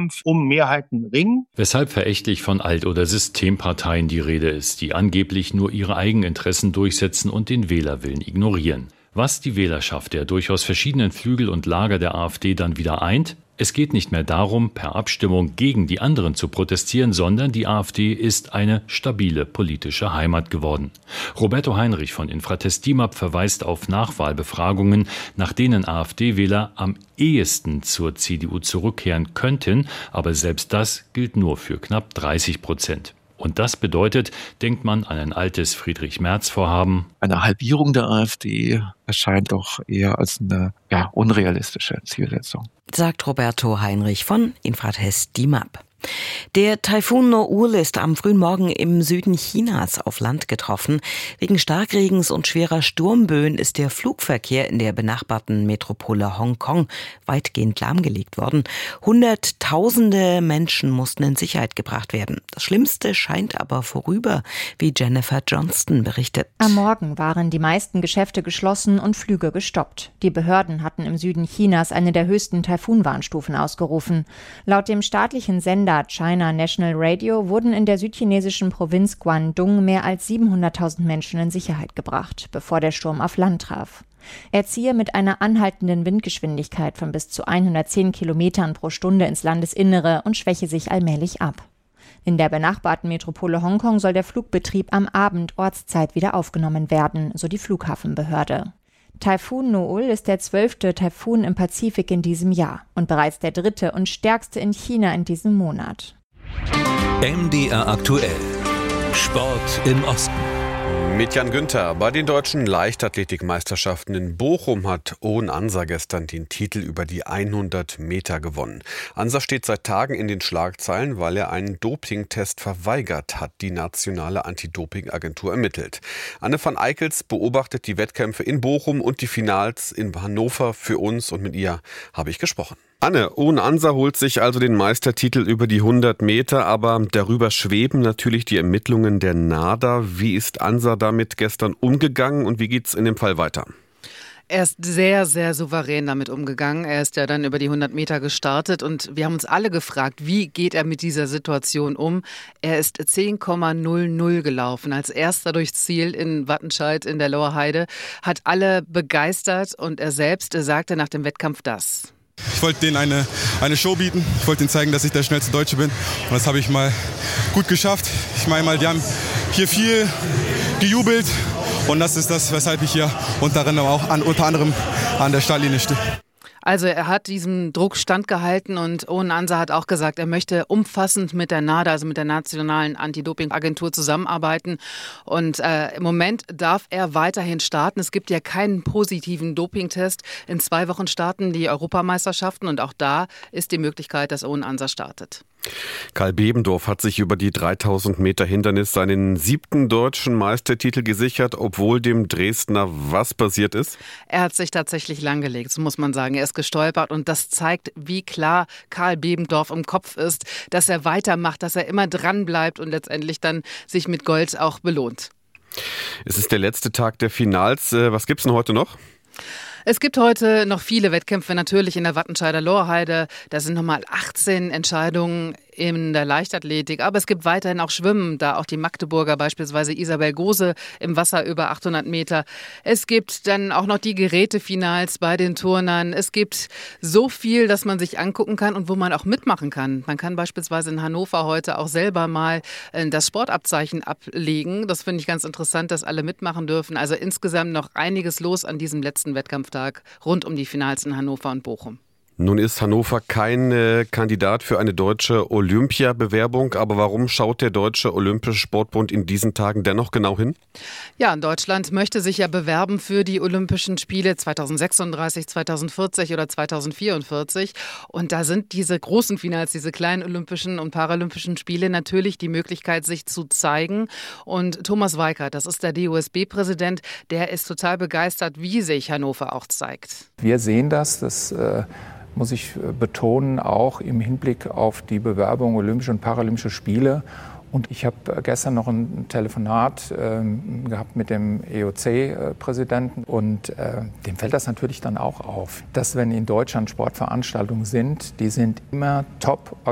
Kampf um Mehrheiten ringen. Weshalb verächtlich von Alt- oder Systemparteien die Rede ist, die angeblich nur ihre Eigeninteressen durchsetzen und den Wählerwillen ignorieren. Was die Wählerschaft der durchaus verschiedenen Flügel und Lager der AfD dann wieder eint? Es geht nicht mehr darum, per Abstimmung gegen die anderen zu protestieren, sondern die AfD ist eine stabile politische Heimat geworden. Roberto Heinrich von Infratest DIMAP verweist auf Nachwahlbefragungen, nach denen AfD-Wähler am ehesten zur CDU zurückkehren könnten, aber selbst das gilt nur für knapp 30%. Und das bedeutet, denkt man an ein altes Friedrich-Merz-Vorhaben. Eine Halbierung der AfD erscheint doch eher als eine unrealistische Zielsetzung, sagt Roberto Heinrich von Infratest DIMAP. Der Taifun No'ul ist am frühen Morgen im Süden Chinas auf Land getroffen. Wegen Starkregens und schwerer Sturmböen ist der Flugverkehr in der benachbarten Metropole Hongkong weitgehend lahmgelegt worden. Hunderttausende Menschen mussten in Sicherheit gebracht werden. Das Schlimmste scheint aber vorüber, wie Jennifer Johnston berichtet. Am Morgen waren die meisten Geschäfte geschlossen und Flüge gestoppt. Die Behörden hatten im Süden Chinas eine der höchsten Taifunwarnstufen ausgerufen. Laut dem staatlichen Sender China National Radio wurden in der südchinesischen Provinz Guangdong mehr als 700.000 Menschen in Sicherheit gebracht, bevor der Sturm auf Land traf. Er ziehe mit einer anhaltenden Windgeschwindigkeit von bis zu 110 Kilometern pro Stunde ins Landesinnere und schwäche sich allmählich ab. In der benachbarten Metropole Hongkong soll der Flugbetrieb am Abend Ortszeit wieder aufgenommen werden, so die Flughafenbehörde. Taifun No'ul ist der 12. Taifun im Pazifik in diesem Jahr und bereits der 3. und stärkste in China in diesem Monat. MDR aktuell. Sport im Osten. Mit Jan Günther. Bei den deutschen Leichtathletikmeisterschaften in Bochum hat Owen Ansa gestern den Titel über die 100 Meter gewonnen. Ansa steht seit Tagen in den Schlagzeilen, weil er einen Dopingtest verweigert, hat die nationale Anti-Doping-Agentur ermittelt. Anne van Eickels beobachtet die Wettkämpfe in Bochum und die Finals in Hannover für uns und mit ihr habe ich gesprochen. Anne, Owen Ansa holt sich also den Meistertitel über die 100 Meter, aber darüber schweben natürlich die Ermittlungen der NADA. Wie ist Ansa damit gestern umgegangen und wie geht's in dem Fall weiter? Er ist sehr, sehr souverän damit umgegangen. Er ist ja dann über die 100 Meter gestartet und wir haben uns alle gefragt, wie geht er mit dieser Situation um? Er ist 10,00 gelaufen, als erster durchs Ziel in Wattenscheid in der Lohrheide, hat alle begeistert und er selbst sagte nach dem Wettkampf das. Ich wollte denen eine Show bieten. Ich wollte ihnen zeigen, dass ich der schnellste Deutsche bin. Und das habe ich mal gut geschafft. Ich meine mal, die haben hier viel gejubelt. Und das ist das, weshalb ich hier unter anderem an der Startlinie stehe. Also er hat diesem Druck standgehalten und Owen Ansa hat auch gesagt, er möchte umfassend mit der NADA, also mit der Nationalen Anti-Doping-Agentur zusammenarbeiten. Und im Moment darf er weiterhin starten. Es gibt ja keinen positiven Dopingtest. In 2 Wochen starten die Europameisterschaften und auch da ist die Möglichkeit, dass Owen Ansa startet. Karl Bebendorf hat sich über die 3000 Meter Hindernis seinen 7. deutschen Meistertitel gesichert, obwohl dem Dresdner was passiert ist? Er hat sich tatsächlich langgelegt, so muss man sagen. Er ist gestolpert und das zeigt, wie klar Karl Bebendorf im Kopf ist, dass er weitermacht, dass er immer dran bleibt und letztendlich dann sich mit Gold auch belohnt. Es ist der letzte Tag der Finals. Was gibt's denn heute noch? Es gibt heute noch viele Wettkämpfe, natürlich in der Wattenscheider Lohrheide. Da sind nochmal 18 Entscheidungen in der Leichtathletik. Aber es gibt weiterhin auch Schwimmen, da auch die Magdeburger, beispielsweise Isabel Gose im Wasser über 800 Meter. Es gibt dann auch noch die Gerätefinals bei den Turnern. Es gibt so viel, das man sich angucken kann und wo man auch mitmachen kann. Man kann beispielsweise in Hannover heute auch selber mal das Sportabzeichen ablegen. Das finde ich ganz interessant, dass alle mitmachen dürfen. Also insgesamt noch einiges los an diesem letzten Wettkampftag rund um die Finals in Hannover und Bochum. Nun ist Hannover kein Kandidat für eine deutsche Olympiabewerbung, aber warum schaut der Deutsche Olympische Sportbund in diesen Tagen dennoch genau hin? Ja, Deutschland möchte sich ja bewerben für die Olympischen Spiele 2036, 2040 oder 2044 und da sind diese großen Finals, diese kleinen Olympischen und Paralympischen Spiele natürlich die Möglichkeit, sich zu zeigen und Thomas Weikert, das ist der DOSB-Präsident, der ist total begeistert, wie sich Hannover auch zeigt. Wir sehen das muss ich betonen, auch im Hinblick auf die Bewerbung Olympische und Paralympische Spiele. Und ich habe gestern noch ein Telefonat gehabt mit dem EOC-Präsidenten und dem fällt das natürlich dann auch auf, dass wenn in Deutschland Sportveranstaltungen sind, die sind immer top